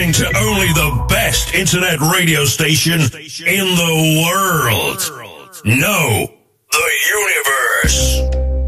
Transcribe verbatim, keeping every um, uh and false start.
listening to only the best internet radio station in the world. No, the universe.